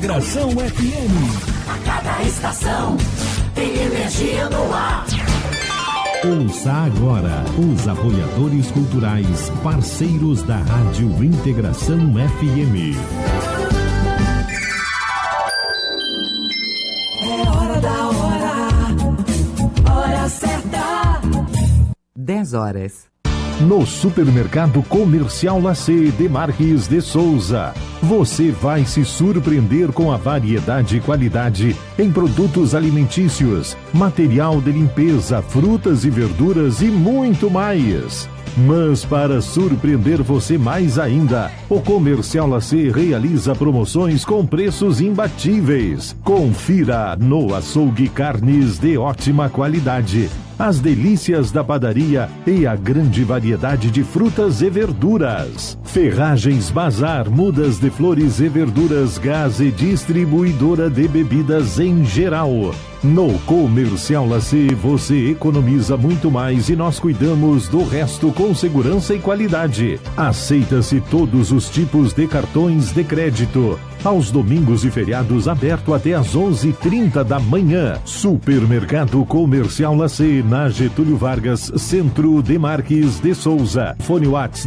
Integração FM. A cada estação tem energia no ar. Ouça agora os apoiadores culturais, parceiros da Rádio Integração FM. É hora da hora certa. 10 horas. No Supermercado Comercial Lacê de Marques de Souza, você vai se surpreender com a variedade e qualidade em produtos alimentícios, material de limpeza, frutas e verduras e muito mais. Mas para surpreender você mais ainda, o Comercial Lacê realiza promoções com preços imbatíveis. Confira no açougue carnes de ótima qualidade, as delícias da padaria e a grande variedade de frutas e verduras. Ferragens Bazar, mudas de flores e verduras, gás e distribuidora de bebidas em geral. No Comercial Lacê você economiza muito mais e nós cuidamos do resto com segurança e qualidade. Aceita-se todos os tipos de cartões de crédito. Aos domingos e feriados aberto até às 11h30 da manhã. Supermercado Comercial Lacê, na Getúlio Vargas, Centro de Marques de Souza. Fone Whats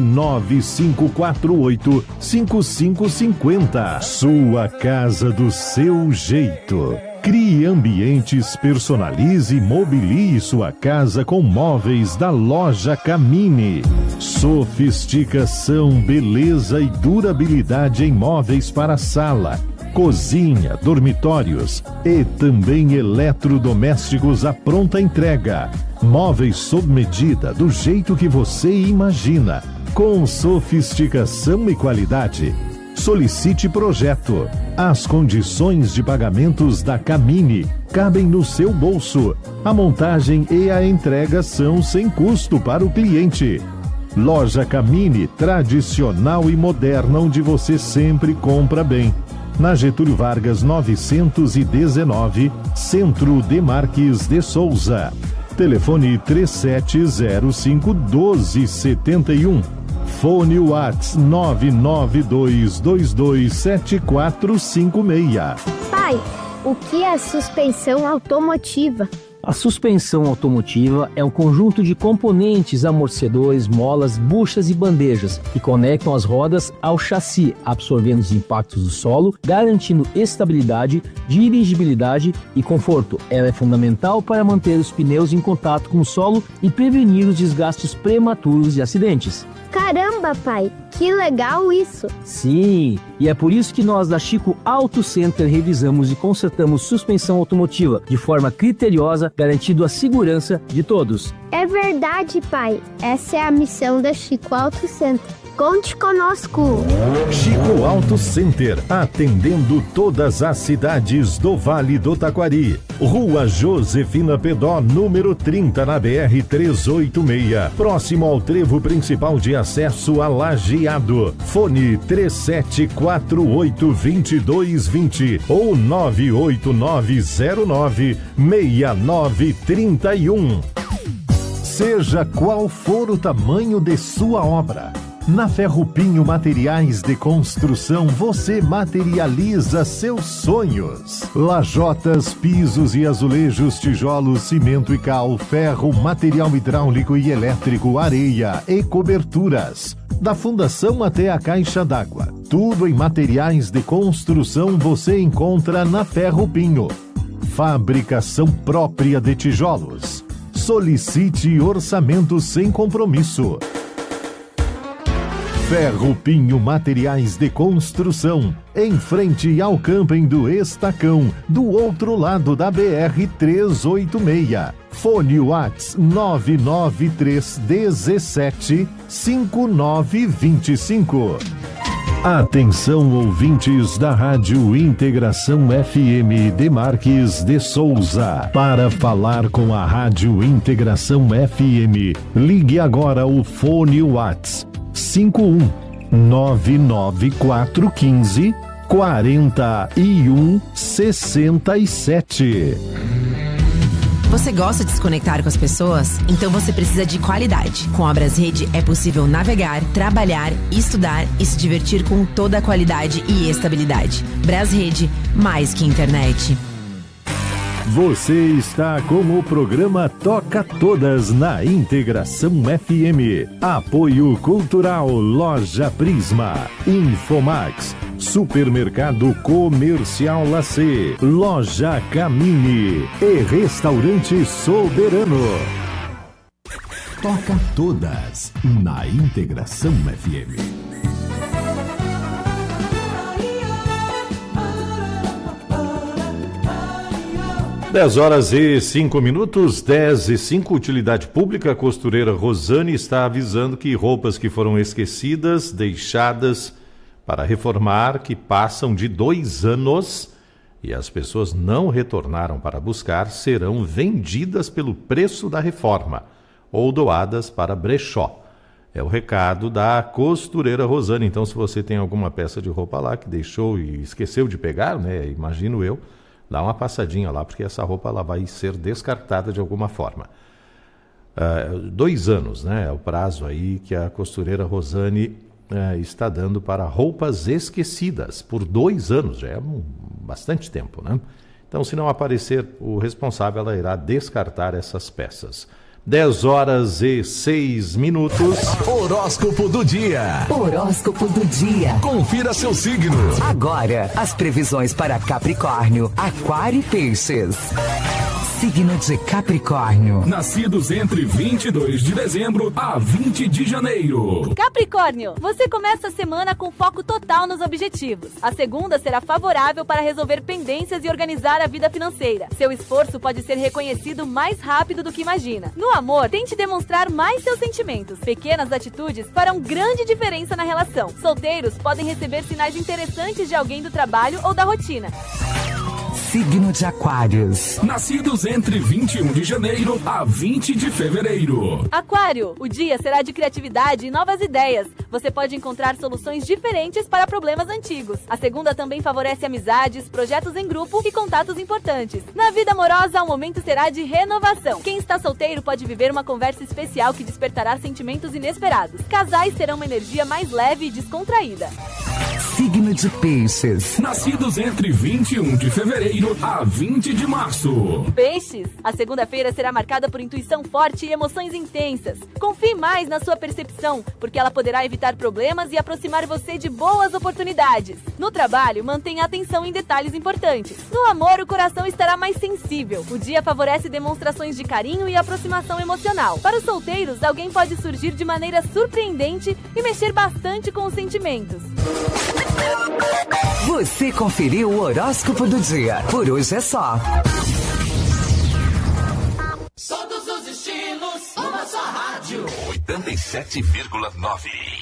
995485550. Sua casa do seu jeito. Crie ambientes, personalize e mobilie sua casa com móveis da loja Camini. Sofisticação, beleza e durabilidade em móveis para sala, cozinha, dormitórios e também eletrodomésticos à pronta entrega. Móveis sob medida, do jeito que você imagina, com sofisticação e qualidade. Solicite projeto. As condições de pagamentos da Camini cabem no seu bolso. A montagem e a entrega são sem custo para o cliente. Loja Camini, tradicional e moderna, onde você sempre compra bem. Na Getúlio Vargas 919, Centro de Marques de Souza. Telefone 3705-1271. Fone Whats 992227456. Pai, o que é suspensão automotiva? A suspensão automotiva é um conjunto de componentes, amortecedores, molas, buchas e bandejas que conectam as rodas ao chassi, absorvendo os impactos do solo, garantindo estabilidade, dirigibilidade e conforto. Ela é fundamental para manter os pneus em contato com o solo e prevenir os desgastes prematuros e acidentes. Caramba, pai, que legal isso! Sim, e é por isso que nós da Chico Auto Center revisamos e consertamos suspensão automotiva de forma criteriosa, garantindo a segurança de todos. É verdade, pai. Essa é a missão da Chico Auto Center. Conte conosco. Chico Auto Center, atendendo todas as cidades do Vale do Taquari. Rua Josefina Pedó, número 30, na BR-386. Próximo ao trevo principal de acesso a Lajeado. Fone 3748-2220 ou 98909-6931. Seja qual for o tamanho de sua obra, na Ferrupinho Materiais de Construção você materializa seus sonhos. Lajotas, pisos e azulejos, tijolos, cimento e cal, ferro, material hidráulico e elétrico, areia e coberturas. Da fundação até a caixa d'água. Tudo em materiais de construção você encontra na Ferrupinho. Fabricação própria de tijolos. Solicite orçamento sem compromisso. Ferrupinho Materiais de Construção, em frente ao camping do Estacão, do outro lado da BR-386. Fone Whats 993175925. Atenção, ouvintes da Rádio Integração FM de Marques de Souza. Para falar com a Rádio Integração FM, ligue agora o fone Whats 51-99415-4167. Você gosta de se conectar com as pessoas? Então você precisa de qualidade. Com a Brasrede é possível navegar, trabalhar, estudar e se divertir com toda a qualidade e estabilidade. Brasrede, mais que internet. Você está com o programa Toca Todas na Integração FM. Apoio Cultural Loja Prisma, Infomax, Supermercado Comercial Lacê, Loja Camini e Restaurante Soberano. Toca Todas na Integração FM. 10h05, 10h05, Utilidade Pública. A costureira Rosane está avisando que roupas que foram esquecidas, deixadas para reformar, que passam de 2 anos e as pessoas não retornaram para buscar, serão vendidas pelo preço da reforma ou doadas para brechó. É o recado da costureira Rosane. Então, se você tem alguma peça de roupa lá que deixou e esqueceu de pegar, né, imagino eu, dá uma passadinha lá, porque essa roupa ela vai ser descartada de alguma forma. 2 anos, né? É o prazo aí que a costureira Rosane está dando para roupas esquecidas. Por 2 anos, já é bastante tempo, né? Então, se não aparecer o responsável, ela irá descartar essas peças. 10h06. Horóscopo do dia. Horóscopo do dia. Confira seu signo. Agora, as previsões para Capricórnio, Aquário e Peixes. Signo de Capricórnio. Nascidos entre 22 de dezembro a 20 de janeiro. Capricórnio, você começa a semana com foco total nos objetivos. A segunda será favorável para resolver pendências e organizar a vida financeira. Seu esforço pode ser reconhecido mais rápido do que imagina. No amor, tente demonstrar mais seus sentimentos. Pequenas atitudes farão grande diferença na relação. Solteiros podem receber sinais interessantes de alguém do trabalho ou da rotina. Signo de Aquários. Nascidos entre 21 de janeiro a 20 de fevereiro. Aquário, o dia será de criatividade e novas ideias. Você pode encontrar soluções diferentes para problemas antigos. A segunda também favorece amizades, projetos em grupo e contatos importantes. Na vida amorosa, o momento será de renovação. Quem está solteiro pode viver uma conversa especial que despertará sentimentos inesperados. Casais terão uma energia mais leve e descontraída. Signo de Peixes. Nascidos entre 21 de fevereiro a 20 de março. Peixes, a segunda-feira será marcada por intuição forte e emoções intensas. Confie mais na sua percepção, porque ela poderá evitar problemas e aproximar você de boas oportunidades. No trabalho, mantenha atenção em detalhes importantes. No amor, o coração estará mais sensível. O dia favorece demonstrações de carinho e aproximação emocional. Para os solteiros, alguém pode surgir de maneira surpreendente e mexer bastante com os sentimentos. Você conferiu o horóscopo do dia. Por hoje é só. Todos os estilos, uma só rádio. 87,9.